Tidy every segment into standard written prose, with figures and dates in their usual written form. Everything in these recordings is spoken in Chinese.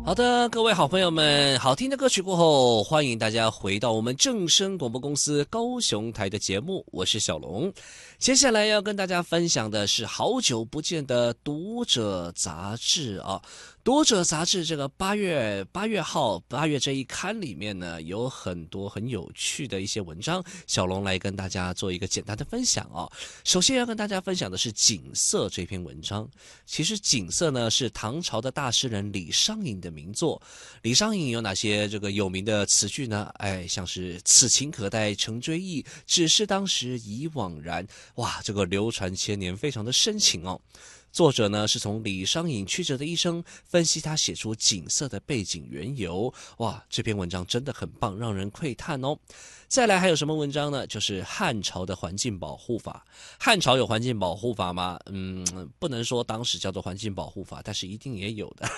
好的，各位好朋友们，好听的歌曲过后，欢迎大家回到我们正声广播公司高雄台的节目，我是小龙。接下来要跟大家分享的是好久不见的读者杂志啊。读者杂志这个八月号8月这一刊里面呢，有很多很有趣的一些文章，小龙来跟大家做一个简单的分享啊。首先要跟大家分享的是《锦瑟》这篇文章。其实《锦瑟》呢是唐朝的大诗人李商隐的名作。李商隐有哪些这个有名的词句呢？像是此情可待成追忆，只是当时已惘然。哇，这个流传千年，非常的深情哦。作者呢是从李商隐曲折的一生分析他写出锦瑟的背景缘由。哇，这篇文章真的很棒，让人喟叹哦。再来还有什么文章呢？就是汉朝的环境保护法。汉朝有环境保护法吗？不能说当时叫做环境保护法，但是一定也有的。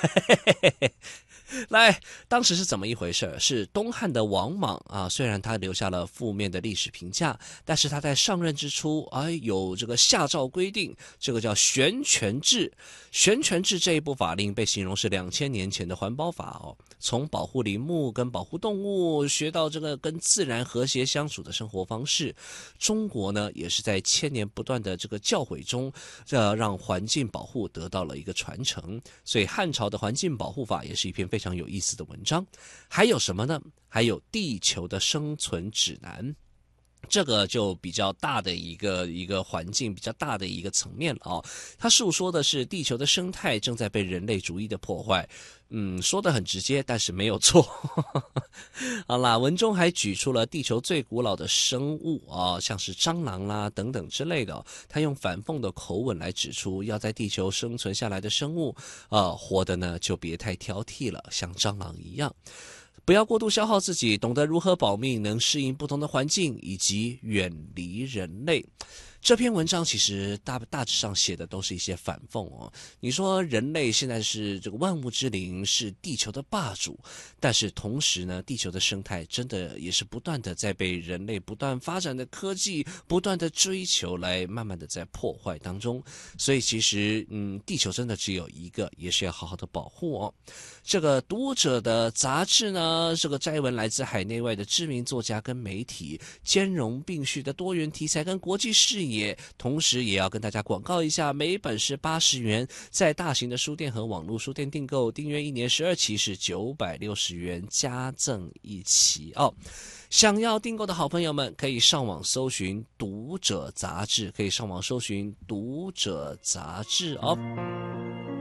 来，当时是怎么一回事？是东汉的王莽啊，虽然他留下了负面的历史评价，但是他在上任之初，有这个下诏规定，这个叫悬泉制。悬泉制这一部法令被形容是2000年前的环保法哦，从保护林木跟保护动物，学到这个跟自然和谐相处的生活方式。中国呢，也是在千年不断的这个教诲中，让环境保护得到了一个传承。所以汉朝的环境保护法也是一篇非常有意思的文章。还有什么呢？还有地球的生存指南。这个就比较大的一个环境，比较大的一个层面了哦。它述说的是地球的生态正在被人类主义的破坏。说得很直接，但是没有错。好啦，文中还举出了地球最古老的生物啊，像是蟑螂啦等等之类的。他用反讽的口吻来指出，要在地球生存下来的生物，活的呢就别太挑剔了，像蟑螂一样。不要过度消耗自己，懂得如何保命，能适应不同的环境，以及远离人类。这篇文章其实大致上写的都是一些反讽哦。你说人类现在是这个万物之灵，是地球的霸主，但是同时呢，地球的生态真的也是不断的在被人类不断发展的科技不断的追求来慢慢的在破坏当中。所以其实地球真的只有一个，也是要好好的保护哦。这个读者的杂志呢，这个摘文来自海内外的知名作家跟媒体，兼容并蓄的多元题材跟国际视野，同时也要跟大家广告一下，每本是80元，在大型的书店和网络书店订购，订阅1年12期是960元，加赠1期哦。想要订购的好朋友们，可以上网搜寻读者杂志，可以上网搜寻读者杂志哦。